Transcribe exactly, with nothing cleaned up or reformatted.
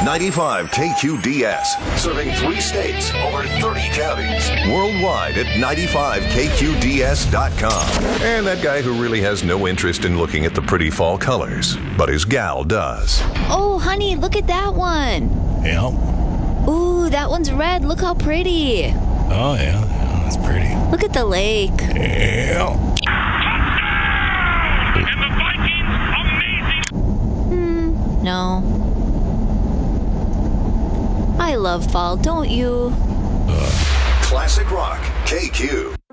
ninety-five K Q D S, serving three states, over thirty counties. Worldwide at ninety-five K Q D S dot com. And that guy who really has no interest in looking at the pretty fall colors, but his gal does. Oh, honey, look at that one. Yeah. Ooh, that one's red. Look how pretty. Oh, yeah. Yeah, that's pretty. Look at the lake. Yeah. And the Vikings, amazing. Hmm, no. I love fall, don't you? Classic Rock, K Q.